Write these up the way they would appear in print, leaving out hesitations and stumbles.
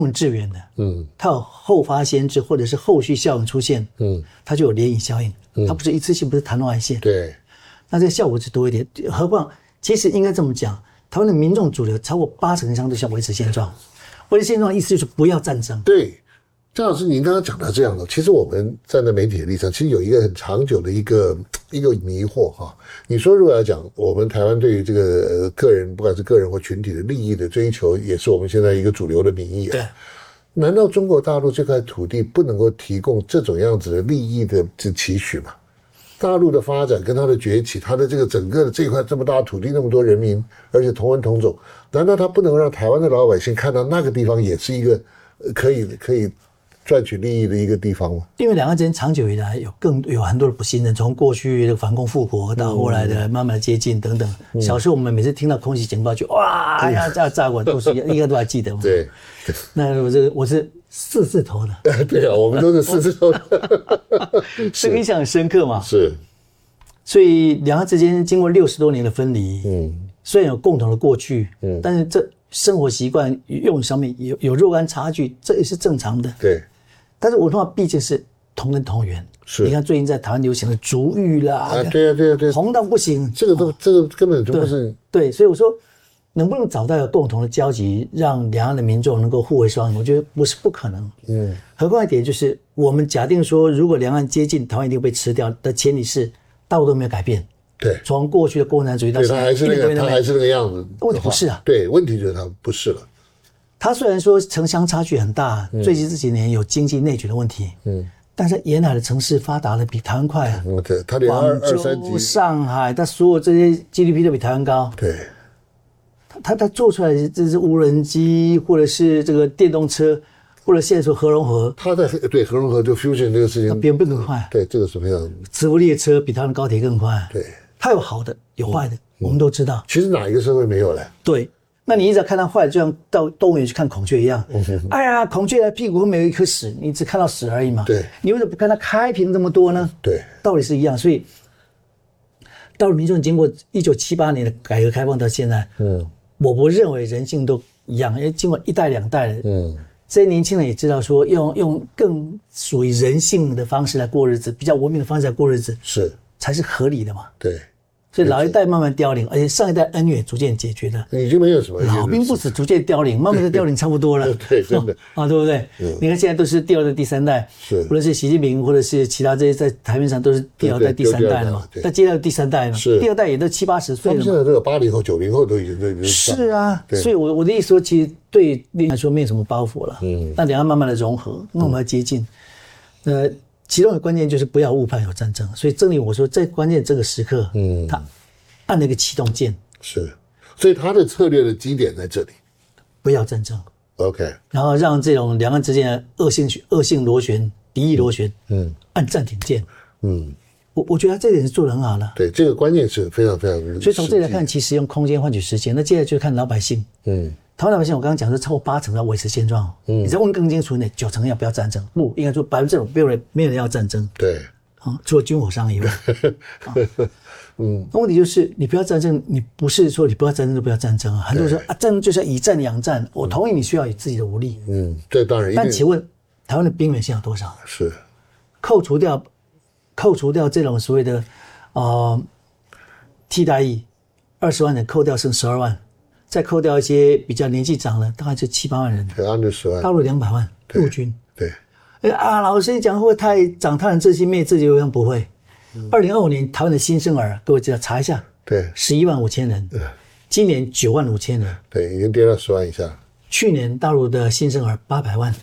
很致远的，它有后发先至或者是后续效应出现，它就有涟漪效应，它不是一次性，不是昙花一现， 对， 那这个效果就多一点。何况，其实应该这么讲，台湾的民众主流超过80%以上都想维持现状，维持现状的意思就是不要战争。 对，张老师，您刚刚讲到这样的，其实我们站在媒体的立场，其实有一个很长久的一个迷惑哈。你说如果要讲我们台湾对于这个个人，不管是个人或群体的利益的追求，也是我们现在一个主流的民意啊。 对。 难道中国大陆这块土地不能够提供这种样子的利益的期许吗？大陆的发展跟它的崛起，它的这个整个的这块这么大的土地，那么多人民，而且同文同种，难道它不能让台湾的老百姓看到那个地方也是一个可以赚取利益的一个地方吗？因为两岸之间长久以来有很多的不信任，从过去的反攻复国到后来的慢慢的接近等等。小时候我们每次听到空袭警报就哇呀炸过，都是应该都还记得吗？ 对。 那我是4字头的。 对啊，我们都是4字头的。 这个印象很深刻嘛。 是。 所以两岸之间经过60多年的分离，虽然有共同的过去，但是这生活习惯用语上面有若干差距，这也是正常的。 对。 但是文化毕竟是同根同源。 是。 你看最近在台湾流行的族语啦， 对啊， 红到不行， 这个根本就不是。 对，所以我说能不能找到一个共同的交集，让两岸的民众能够互为双赢，我觉得不可能。何况一点就是我们假定说，如果两岸接近，台湾一定被吃掉的前提是大陆都没有改变。 对， 从过去的共产主义到现在， 他还是那个样子。 问题不是啊。 对，问题就是他不是了。 他虽然说城乡差距很大，最近这几年有经济内卷的问题，但是沿海的城市发达的比台湾快啊。 对，他连广州、上海，他所有这些 GDP 都比台湾高。 对， 他做出来的这是无人机，或者是这个电动车，或者现在说核融合， 他在对核融合就 fusion 这个事情， 比我们更快。 对，这个是非常。 磁浮列车比台湾高铁更快。 对， 它有好的，有坏的，我们都知道。 其实哪一个社会没有嘞？ 对。那你一直要看到坏的，就像到动物园去看孔雀一样。哎呀，孔雀的屁股后面有一颗屎，你只看到屎而已嘛。 对。 你为什么不看它开屏这么多呢？ 对。 道理是一样，所以大陆民众经过1978年的改革开放到现在，我不认为人性都一样，因为经过1代2代的，这些年轻人也知道说用更属于人性的方式来过日子，比较文明的方式来过日子，才是合理的嘛。 对。 所以老一代慢慢凋零，而且上一代恩怨逐渐解决了， 已经没有什么老兵不死，逐渐凋零，慢慢的凋零差不多了。 对，真的啊，对不对？你看现在都是第2代、第3代，无论是习近平或者是其他这些在台面上都是第2代、第3代了嘛。那接下来第3代了，第2代也都70、80岁了嘛。 现在这个80后、90后都已经是啊，所以我的意思说，其实对你来说没有什么包袱了。那两岸慢慢的融合，那我们要接近。其中的关键就是不要误判有战争。所以正如我说，在关键这个时刻，他按了一个启动键， 所以他的策略的基点在这里， 不要战争 ，OK， 然后让这种两岸之间的恶性螺旋、敌意螺旋，按暂停键，我觉得他这点是做得很好的。 对，这个关键是非常非常。 所以从这里来看，其实用空间换取时间。那接下来就看老百姓，台湾老百姓，我刚刚讲说超过80%要维持现状，你再问更清楚，那90%要不要战争？不，应该说5%没有人要战争。 对， 除了军火商以外。那问题就是你不要战争，你不是说你不要战争就不要战争啊。很多人说啊，战争就是要以战养战，我同意你需要有自己的武力。 这当然。 但请问台湾的兵员现在有多少？ 是扣除掉这种所谓的替代役20万人，扣掉剩12万，再扣掉一些比较年纪长的，大概就7、8万人。 对，按照10万。 大陆200万陆军。 对。 老师讲会不会太长他人志气灭自己？好像不会。2025年台湾的新生儿，各位知道查一下， 对 ，11万5千人，今年9万5千人， 对，已经跌到10万以下。 去年大陆的新生儿800万，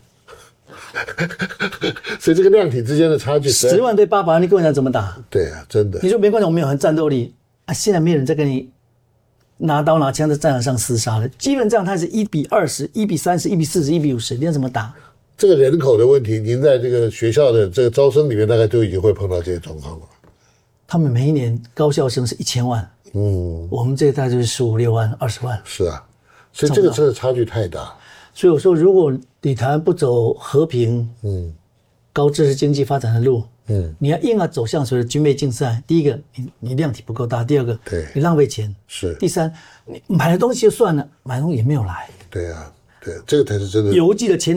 所以这个量体之间的差距 ，10万对800万，你跟我讲怎么打？ 对啊，真的。 你说没关系，我们有很战斗力啊，现在没有人在跟你拿刀拿枪在战场上厮杀了，基本上它是1比20、1比30、1比40、1比50，你要怎么打？ 这个人口的问题，您在这个学校的这个招生里面，大概都已经会碰到这些状况了。他们每一年高校生是1000万，我们这一代就是15、6万、20万。 是啊，所以这个真的差距太大。 所以我说，如果你台湾不走和平、高知识经济发展的路，你要硬要走向所谓的军备竞赛，第一个你量体不够大，第二个你浪费钱，第三你买的东西就算了，买的东西也没有来。 对啊。 对，这个才是真的。 犹记的前